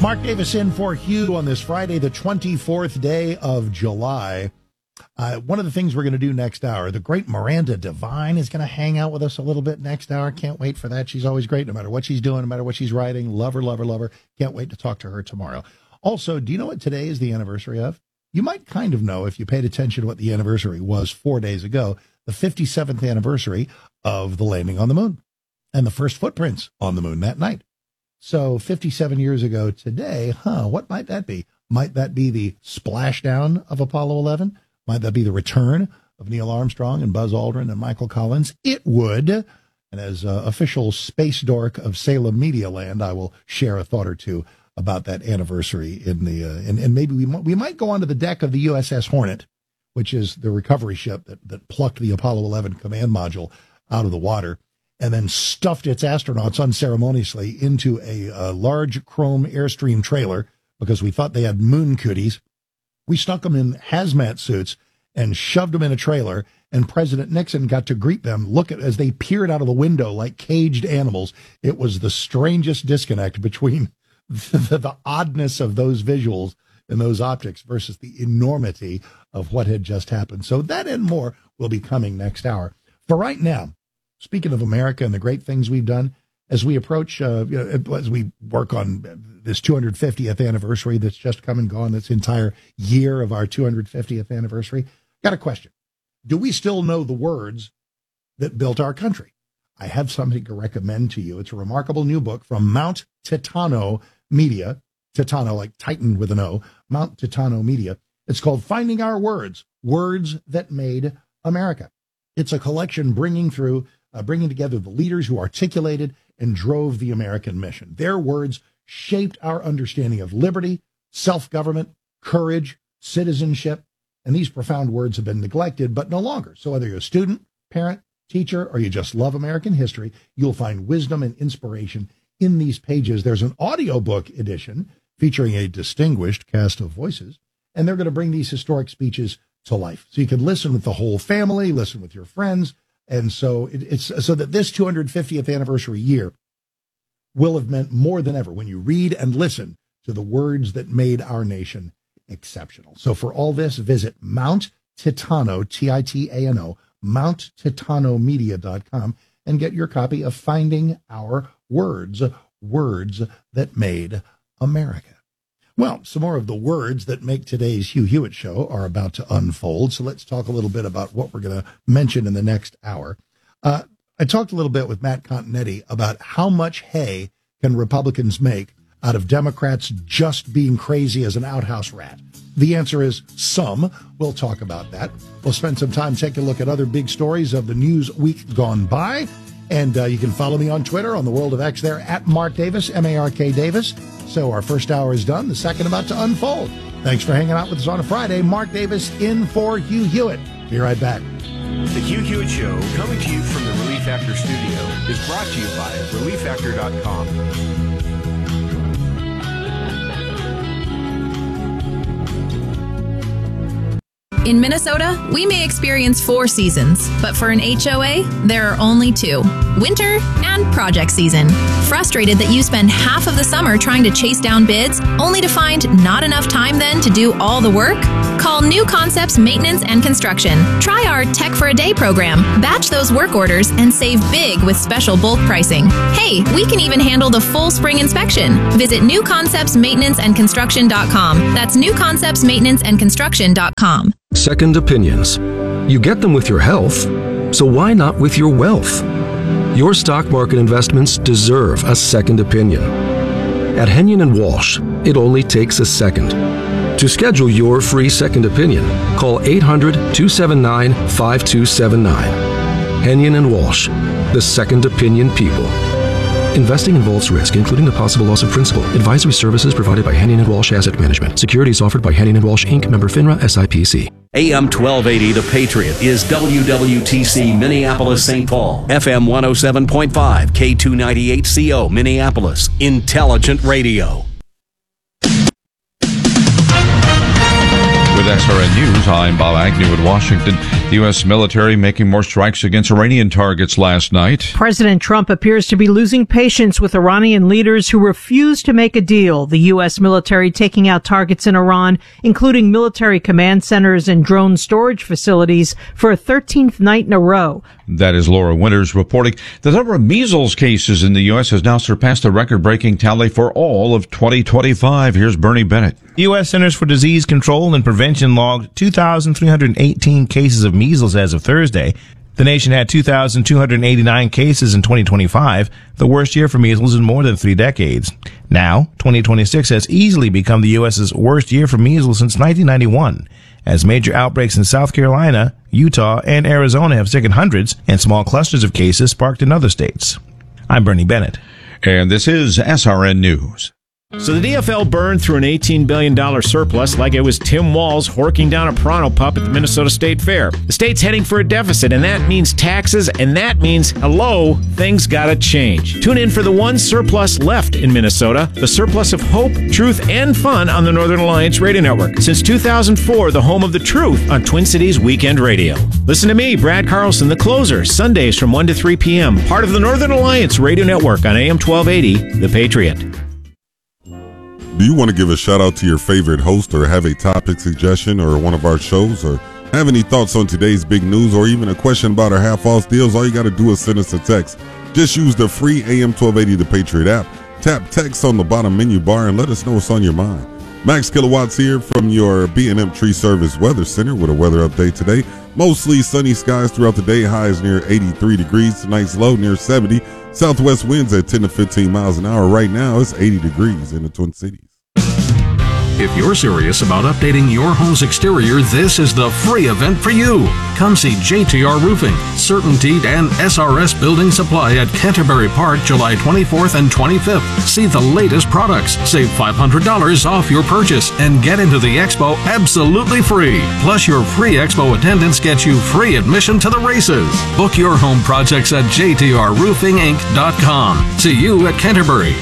Mark Davis in for Hugh on this Friday, the 24th day of July. One of the things we're going to do next hour, the great Miranda Devine is going to hang out with us a little bit next hour. Can't wait for that. She's always great, no matter what she's doing, no matter what she's writing. Love her, love her, love her. Can't wait to talk to her tomorrow. Also, do you know what today is the anniversary of? You might kind of know if you paid attention to what the anniversary was 4 days ago, the 57th anniversary of the landing on the moon and the first footprints on the moon that night. So 57 years ago today, what might that be? Might that be the splashdown of Apollo 11? Might that be the return of Neil Armstrong and Buzz Aldrin and Michael Collins? It would. And as official space dork of Salem Media Land, I will share a thought or two about that anniversary in the and maybe we might go onto the deck of the USS Hornet, which is the recovery ship that plucked the Apollo 11 command module out of the water and then stuffed its astronauts unceremoniously into a large chrome Airstream trailer because we thought they had moon cooties. We stuck them in hazmat suits and shoved them in a trailer, and President Nixon got to greet them, look at as they peered out of the window like caged animals. It was the strangest disconnect between the oddness of those visuals and those optics versus the enormity of what had just happened. So that and more will be coming next hour. For right now, speaking of America and the great things we've done, as we approach, as we work on this 250th anniversary that's just come and gone, this entire year of our 250th anniversary, got a question. Do we still know the words that built our country? I have something to recommend to you. It's a remarkable new book from Mount Titano Media, Titano like Titan with an O, Mount Titano Media. It's called Finding Our Words, Words That Made America. It's a collection bringing together the leaders who articulated and drove the American mission. Their words shaped our understanding of liberty, self-government, courage, citizenship, and these profound words have been neglected, but no longer. So whether you're a student, parent, teacher, or you just love American history, you'll find wisdom and inspiration in these pages. There's an audiobook edition featuring a distinguished cast of voices, and they're going to bring these historic speeches to life. So you can listen with the whole family, listen with your friends, and so it's so that this 250th anniversary year will have meant more than ever when you read and listen to the words that made our nation exceptional. So for all this, visit Mount Titano, Titano, MountTitanomedia.com, and get your copy of Finding Our Words, Words That Made America. Well, some more of the words that make today's Hugh Hewitt Show are about to unfold. So let's talk a little bit about what we're going to mention in the next hour. I talked a little bit with Matt Continetti about how much hay can Republicans make out of Democrats just being crazy as an outhouse rat. The answer is some. We'll talk about that. We'll spend some time taking a look at other big stories of the news week gone by. And you can follow me on Twitter, on the World of X there, at Mark Davis, M-A-R-K Davis. So our first hour is done, the second about to unfold. Thanks for hanging out with us on a Friday. Mark Davis in for Hugh Hewitt. Be right back. The Hugh Hewitt Show, coming to you from the Relief Factor studio, is brought to you by ReliefFactor.com. In Minnesota, we may experience 4 seasons, but for an HOA, there are only 2, winter and project season. Frustrated that you spend half of the summer trying to chase down bids, only to find not enough time then to do all the work? Call New Concepts Maintenance and Construction. Try our Tech for a Day program. Batch those work orders and save big with special bulk pricing. Hey, we can even handle the full spring inspection. Visit newconceptsmaintenanceandconstruction.com. That's newconceptsmaintenanceandconstruction.com. Second opinions. You get them with your health, so why not with your wealth? Your stock market investments deserve a second opinion. At Henyon & Walsh, it only takes a second. To schedule your free second opinion, call 800-279-5279. Henyon & Walsh, the second opinion people. Investing involves risk, including the possible loss of principal. Advisory services provided by Henyon & Walsh Asset Management. Securities offered by Henyon & Walsh, Inc., member FINRA, SIPC. AM 1280, The Patriot, is WWTC Minneapolis, St. Paul. FM 107.5, K298CO, Minneapolis. Intelligent Radio. With SRN News, I'm Bob Agnew in Washington. The U.S. military making more strikes against Iranian targets last night. President Trump appears to be losing patience with Iranian leaders who refuse to make a deal. The U.S. military taking out targets in Iran, including military command centers and drone storage facilities, for a 13th night in a row. That is Laura Winters reporting. The number of measles cases in the U.S. has now surpassed the record-breaking tally for all of 2025. Here's Bernie Bennett. The U.S. Centers for Disease Control and Prevention logged 2,318 cases of measles as of Thursday. The nation had 2,289 cases in 2025, the worst year for measles in more than 3 decades. Now, 2026 has easily become the U.S.'s worst year for measles since 1991, as major outbreaks in South Carolina, Utah, and Arizona have sickened hundreds, and small clusters of cases sparked in other states. I'm Bernie Bennett. And this is SRN News. So the DFL burned through an $18 billion surplus like it was Tim Walz horking down a Pronto pup at the Minnesota State Fair. The state's heading for a deficit, and that means taxes, and that means, hello, things gotta change. Tune in for the one surplus left in Minnesota, the surplus of hope, truth, and fun on the Northern Alliance Radio Network. Since 2004, the home of the truth on Twin Cities Weekend Radio. Listen to me, Brad Carlson, the closer, Sundays from 1 to 3 p.m., part of the Northern Alliance Radio Network on AM 1280, The Patriot. Do you want to give a shout out to your favorite host or have a topic suggestion or one of our shows or have any thoughts on today's big news or even a question about our half-off deals? All you got to do is send us a text. Just use the free AM 1280 The Patriot app. Tap text on the bottom menu bar and let us know what's on your mind. Max Kilowatts here from your B&M Tree Service Weather Center with a weather update today. Mostly sunny skies throughout the day. Highs near 83 degrees. Tonight's low near 70. Southwest winds at 10 to 15 miles an hour. Right now, it's 80 degrees in the Twin Cities. If you're serious about updating your home's exterior, this is the free event for you. Come see JTR Roofing, CertainTeed, and SRS Building Supply at Canterbury Park, July 24th and 25th. See the latest products, save $500 off your purchase, and get into the expo absolutely free. Plus, your free expo attendance gets you free admission to the races. Book your home projects at jtrroofinginc.com. See you at Canterbury.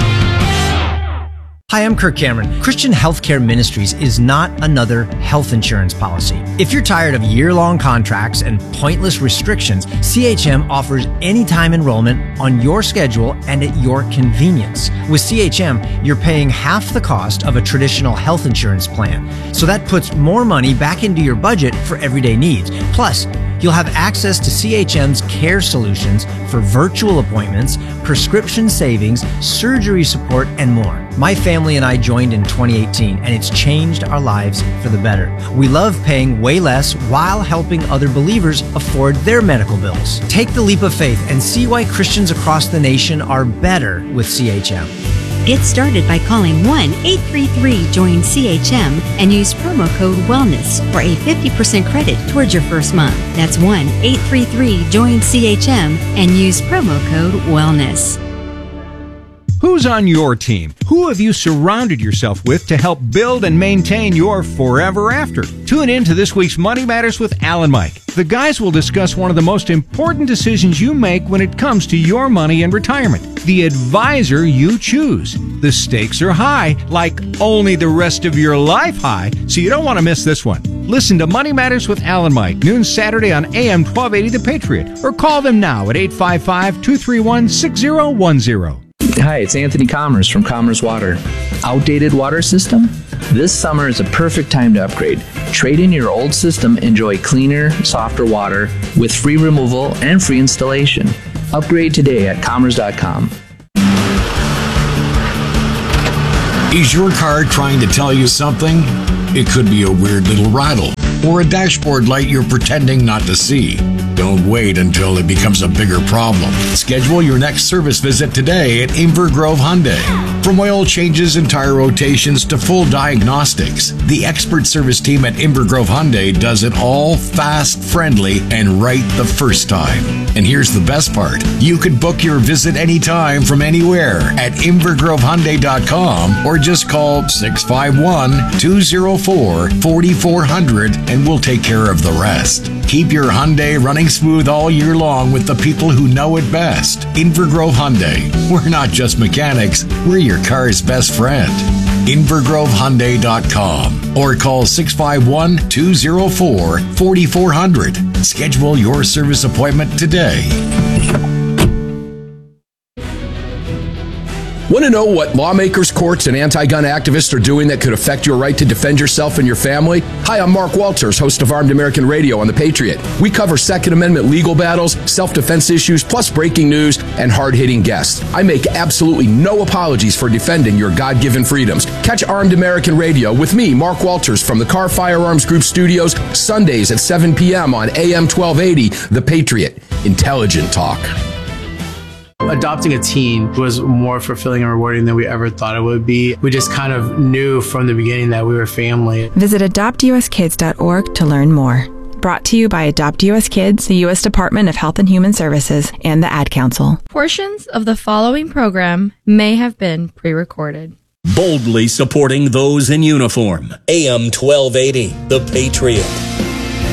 Hi, I'm Kirk Cameron. Christian Healthcare Ministries is not another health insurance policy. If you're tired of year-long contracts and pointless restrictions, CHM offers anytime enrollment on your schedule and at your convenience. With CHM, you're paying half the cost of a traditional health insurance plan. So that puts more money back into your budget for everyday needs. Plus, you'll have access to CHM's care solutions for virtual appointments, prescription savings, surgery support, and more. My family and I joined in 2018, and it's changed our lives for the better. We love paying way less while helping other believers afford their medical bills. Take the leap of faith and see why Christians across the nation are better with CHM. Get started by calling 1-833-JOIN-CHM and use promo code WELLNESS for a 50% credit towards your first month. That's 1-833-JOIN-CHM and use promo code WELLNESS. Who's on your team? Who have you surrounded yourself with to help build and maintain your forever after? Tune in to this week's Money Matters with Al and Mike. The guys will discuss one of the most important decisions you make when it comes to your money and retirement. The advisor you choose. The stakes are high, like only the rest of your life high, so you don't want to miss this one. Listen to Money Matters with Al and Mike, noon Saturday on AM 1280 The Patriot, or call them now at 855-231-6010. Hi, it's Anthony Commerce from Commerce Water. Outdated water system? This summer is a perfect time to upgrade. Trade in your old system, enjoy cleaner, softer water with free removal and free installation. Upgrade today at commerce.com. Is your car trying to tell you something? It could be a weird little rattle or a dashboard light you're pretending not to see. Don't wait until it becomes a bigger problem. Schedule your next service visit today at Inver Grove Hyundai. From oil changes and tire rotations to full diagnostics, the expert service team at Inver Grove Hyundai does it all fast, friendly, and right the first time. And here's the best part. You could book your visit anytime from anywhere at InvergroveHyundai.com or just call 651-204-4400 and we'll take care of the rest. Keep your Hyundai running smooth all year long with the people who know it best. Inver Grove Hyundai. We're not just mechanics, we're your car's best friend. InvergroveHyundai.com or call 651-204-4400. Schedule your service appointment today. Want to know what lawmakers, courts, and anti-gun activists are doing that could affect your right to defend yourself and your family? Hi, I'm Mark Walters, host of Armed American Radio on The Patriot. We cover Second Amendment legal battles, self-defense issues, plus breaking news and hard-hitting guests. I make absolutely no apologies for defending your God-given freedoms. Catch Armed American Radio with me, Mark Walters, from the Car Firearms Group studios, Sundays at 7 p.m. on AM 1280, The Patriot. Intelligent talk. Adopting a teen was more fulfilling and rewarding than we ever thought it would be. We just kind of knew from the beginning that we were family. Visit adoptuskids.org to learn more. Brought to you by Adopt US Kids, the U.S. Department of Health and Human Services, and the Ad Council. Portions of the following program may have been pre-recorded. Boldly supporting those in uniform. AM 1280, The Patriot.